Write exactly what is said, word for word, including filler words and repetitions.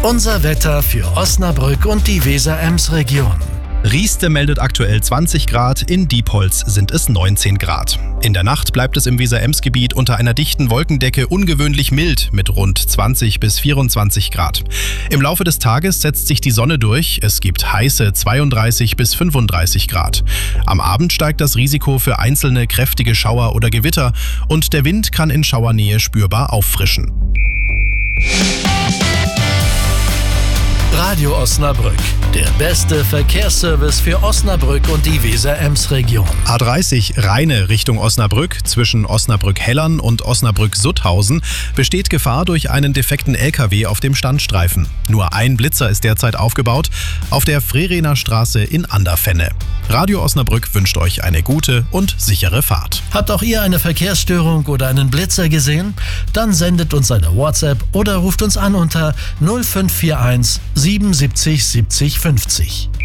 Unser Wetter für Osnabrück und die Weser-Ems-Region. Rieste meldet aktuell zwanzig Grad, in Diepholz sind es neunzehn Grad. In der Nacht bleibt es im Weser-Ems-Gebiet unter einer dichten Wolkendecke ungewöhnlich mild mit rund zwanzig bis vierundzwanzig Grad. Im Laufe des Tages setzt sich die Sonne durch, es gibt heiße zweiunddreißig bis fünfunddreißig Grad. Am Abend steigt das Risiko für einzelne kräftige Schauer oder Gewitter und der Wind kann in Schauernähe spürbar auffrischen. Radio Osnabrück, der beste Verkehrsservice für Osnabrück und die Weser-Ems-Region. A dreißig Rheine Richtung Osnabrück zwischen Osnabrück-Hellern und Osnabrück-Sutthausen besteht Gefahr durch einen defekten L K W auf dem Standstreifen. Nur ein Blitzer ist derzeit aufgebaut auf der Frerener Straße in Anderfenne. Radio Osnabrück wünscht euch eine gute und sichere Fahrt. Habt auch ihr eine Verkehrsstörung oder einen Blitzer gesehen? Dann sendet uns eine WhatsApp oder ruft uns an unter null fünf vier eins siebenundsiebzig siebzig fünfzig.